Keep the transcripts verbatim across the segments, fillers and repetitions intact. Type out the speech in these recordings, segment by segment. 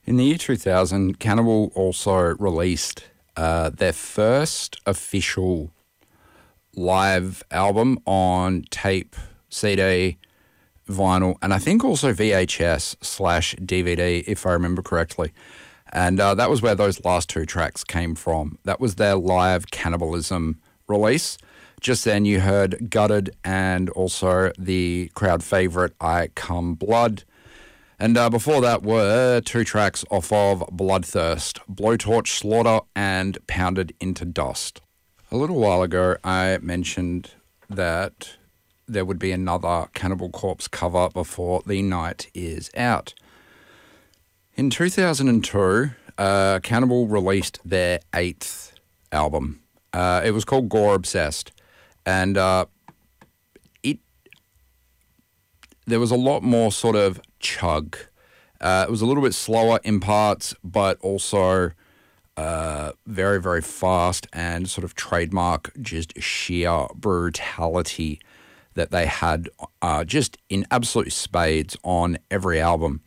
In the year two thousand, Cannibal also released uh, their first official live album on tape, C D, vinyl, and I think also V H S slash D V D, if I remember correctly. And uh, that was where those last two tracks came from. That was their live Cannibalism release. Just then you heard Gutted and also the crowd favourite I Come Blood. And uh, before that were two tracks off of Bloodthirst, Blowtorch Slaughter and Pounded into Dust. A little while ago I mentioned that there would be another Cannibal Corpse cover before the night is out. In two thousand two, uh, Cannibal released their eighth album. Uh, it was called Gore Obsessed, and uh, it there was a lot more sort of chug. Uh, it was a little bit slower in parts, but also uh, very, very fast and sort of trademark just sheer brutality that they had uh, just in absolute spades on every album.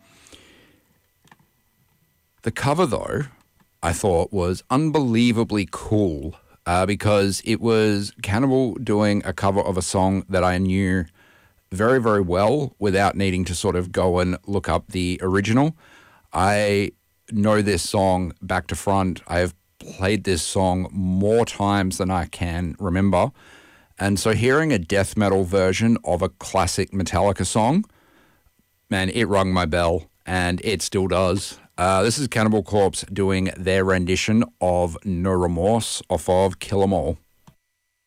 The cover, though, I thought was unbelievably cool uh, because it was Cannibal doing a cover of a song that I knew very, very well without needing to sort of go and look up the original. I know this song back to front. I have played this song more times than I can remember. And so hearing a death metal version of a classic Metallica song, man, it rung my bell, and it still does. Uh, this is Cannibal Corpse doing their rendition of No Remorse off of Kill 'Em All.